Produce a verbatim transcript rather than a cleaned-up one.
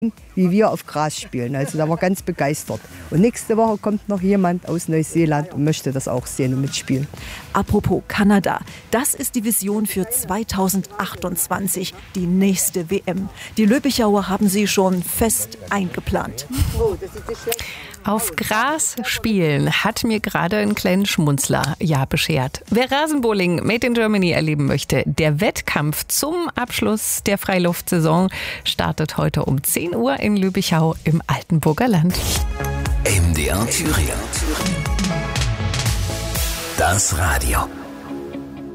wie wir auf Gras spielen. Also da war ganz begeistert. Und nächste Woche kommt noch jemand aus Neuseeland und möchte das auch sehen und mitspielen. Apropos Kanada, das ist die Vision für zweitausendachtundzwanzig, die nächste W M. Die Löbichauer haben sie schon fest eingeplant. Auf Gras spielen hat mir gerade einen kleinen Schmunzler ja beschert. Wer Rasenbowling Made in Germany erleben möchte, der Wettkampf zum Abschluss der Freiluftsaison startet heute um zehn Uhr in Lübichau im Altenburger Land. M D R Thüringen. Das Radio.